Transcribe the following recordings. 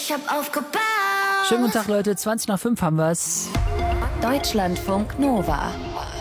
Ich hab aufgebaut. Schönen guten Tag, Leute. 20 nach 5 haben wir's. Deutschlandfunk Nova.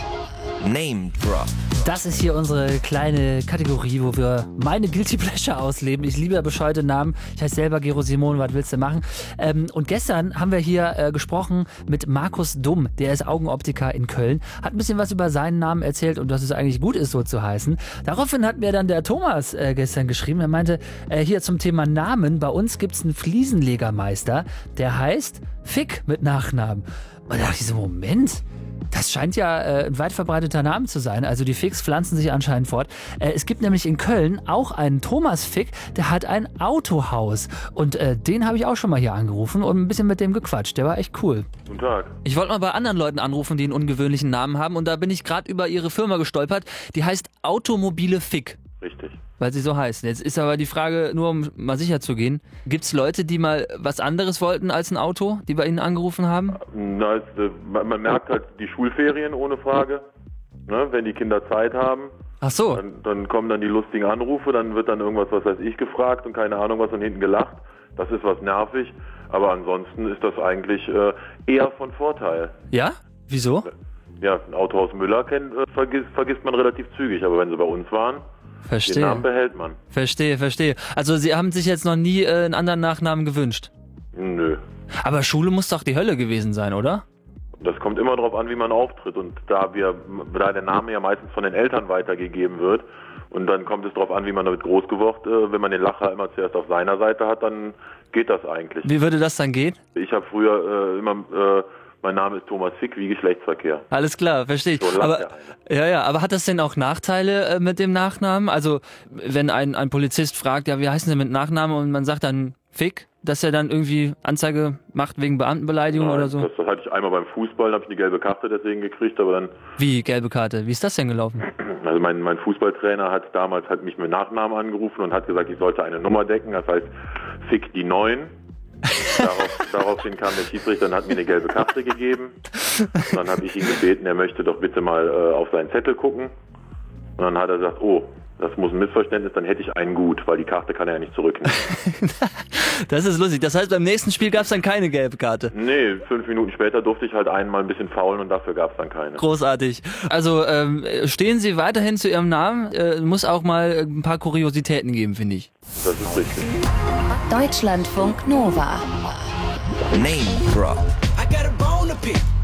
Name Drop. Das ist hier unsere kleine Kategorie, wo wir meine Guilty Pleasure ausleben. Ich liebe ja bescheuerte Namen. Ich heiße selber Gero Simon, was willst du machen? Und gestern haben wir hier gesprochen mit Markus Dumm. Der ist Augenoptiker in Köln. Hat ein bisschen was über seinen Namen erzählt und dass es eigentlich gut ist, so zu heißen. Daraufhin hat mir dann der Thomas gestern geschrieben. Er meinte, hier zum Thema Namen. Bei uns gibt's einen Fliesenlegermeister, der heißt Fick mit Nachnamen. Und da dachte ich so, Moment... Das scheint ja ein weit verbreiteter Name zu sein. Also die Ficks pflanzen sich anscheinend fort. Es gibt nämlich in Köln auch einen Thomas Fick, der hat ein Autohaus. Und den habe ich auch schon mal hier angerufen und ein bisschen mit dem gequatscht. Der war echt cool. Guten Tag. Ich wollte mal bei anderen Leuten anrufen, die einen ungewöhnlichen Namen haben. Und da bin ich gerade über ihre Firma gestolpert. Die heißt Automobile Fick. Richtig. Weil sie so heißt. Jetzt ist aber die Frage, nur um mal sicher zu gehen, gibt es Leute, die mal was anderes wollten als ein Auto, die bei Ihnen angerufen haben? Na, man merkt halt die Schulferien ohne Frage. Ne, wenn die Kinder Zeit haben, Ach so. dann kommen dann die lustigen Anrufe, dann wird dann irgendwas, was weiß ich, gefragt und keine Ahnung was und hinten gelacht. Das ist was nervig, aber ansonsten ist das eigentlich eher von Vorteil. Ja? Wieso? Ja, ein Autohaus Müller vergisst man relativ zügig, aber wenn sie bei uns waren, den Namen behält man. Verstehe. Also Sie haben sich jetzt noch nie einen anderen Nachnamen gewünscht? Nö. Aber Schule muss doch die Hölle gewesen sein, oder? Das kommt immer darauf an, wie man auftritt. Und da der Name ja meistens von den Eltern weitergegeben wird, und dann kommt es darauf an, wie man damit groß geworden. Wenn man den Lacher immer zuerst auf seiner Seite hat, dann geht das eigentlich. Wie würde das dann gehen? Ich habe früher mein Name ist Thomas Fick, wie Geschlechtsverkehr. Alles klar, verstehe ich. So Aber aber hat das denn auch Nachteile mit dem Nachnamen? Also wenn ein Polizist fragt, ja, wie heißen Sie mit Nachnamen, und man sagt dann Fick, dass er dann irgendwie Anzeige macht wegen Beamtenbeleidigung oder so? Das hatte ich einmal beim Fußball, da habe ich eine gelbe Karte deswegen gekriegt, aber dann... Wie, gelbe Karte? Wie ist das denn gelaufen? Also mein Fußballtrainer hat damals mich mit Nachnamen angerufen und hat gesagt, ich sollte eine Nummer decken, das heißt Fick die 9. Daraufhin kam der Schiedsrichter und hat mir eine gelbe Karte gegeben. Und dann habe ich ihn gebeten, er möchte doch bitte mal auf seinen Zettel gucken. Und dann hat er gesagt, oh, das muss ein Missverständnis, dann hätte ich einen gut, weil die Karte kann er ja nicht zurücknehmen. Das ist lustig. Das heißt, beim nächsten Spiel gab es dann keine gelbe Karte? Nee, 5 Minuten später durfte ich halt einmal ein bisschen faulen und dafür gab es dann keine. Großartig. Also stehen Sie weiterhin zu Ihrem Namen? Muss auch mal ein paar Kuriositäten geben, finde ich. Das ist richtig. Deutschlandfunk Nova. Name Drop. I got a bone to pick.